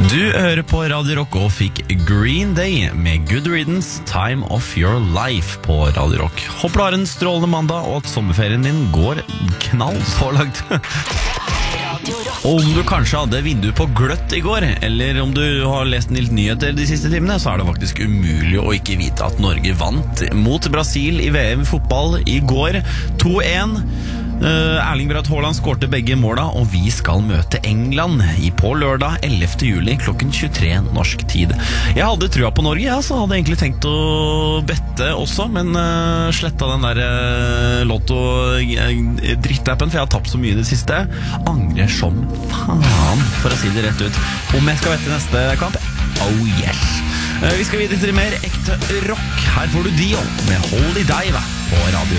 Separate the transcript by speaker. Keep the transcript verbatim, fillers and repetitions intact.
Speaker 1: Du hører på Radio Rock og fikk Green Day med Good Riddance, Time of Your Life på Radio Rock. Håper du har en strålende mandag og at sommerferien din går knall pålagt. Og om du kanskje hadde vinduet på gløtt i går, eller om du har lest en litt nyheter de siste timene, så er det faktisk umulig å ikke vite at Norge vant mot Brasil i V M fotball i går, to en. Uh, Erling Braut Haaland skårte begge måla, og vi skal møte England i på lørdag ellevte juli klokken tjuetre norsk tid. Jeg hadde trua på Norge, ja, så hadde jeg egentlig tenkt å bette også, men uh, sletta den der uh, lotto-drittappen, for jeg har tapt så mye i det siste. Angrer som faen, for å si det rett ut. Om jeg skal vette neste kamp? Oh yes. uh, Vi skal videre til mer ekte rock. Her får du Dio med Hold i deg, da, på radio.